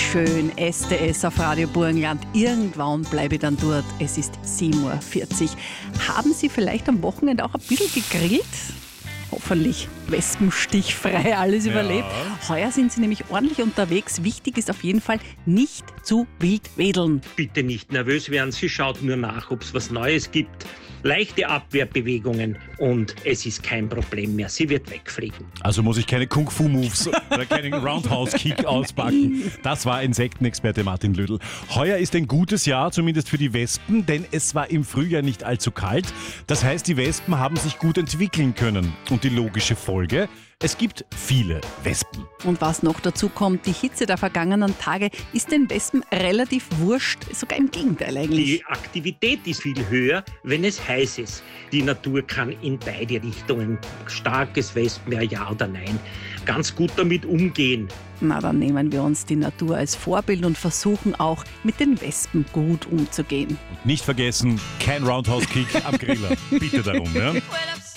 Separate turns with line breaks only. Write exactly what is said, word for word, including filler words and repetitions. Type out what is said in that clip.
schön, S D S auf Radio Burgenland. Irgendwann bleibe ich dann dort. Es ist sieben Uhr vierzig. Haben Sie vielleicht am Wochenende auch ein bisschen gegrillt? Hoffentlich wespenstichfrei alles ja. überlebt. Heuer sind Sie nämlich ordentlich unterwegs. Wichtig ist auf jeden Fall, nicht zu wild wedeln.
Bitte nicht nervös werden. Sie schaut nur nach, ob es was Neues gibt. Leichte Abwehrbewegungen und es ist kein Problem mehr. Sie wird wegfliegen.
Also muss ich keine Kung-Fu-Moves oder keinen Roundhouse-Kick auspacken. Das war Insektenexperte Martin Lüdl. Heuer ist ein gutes Jahr, zumindest für die Wespen, denn es war im Frühjahr nicht allzu kalt. Das heißt, die Wespen haben sich gut entwickeln können. Und die logische Folge? Es gibt viele Wespen.
Und was noch dazu kommt, die Hitze der vergangenen Tage ist den Wespen relativ wurscht, sogar im Gegenteil eigentlich.
Die Aktivität ist viel höher, wenn es heiß ist. Die Natur kann in beide Richtungen, starkes Wespenmeer, ja oder nein, ganz gut damit umgehen.
Na, dann nehmen wir uns die Natur als Vorbild und versuchen auch mit den Wespen gut umzugehen.
Und nicht vergessen, kein Roundhouse-Kick am Griller. Bitte darum, ja?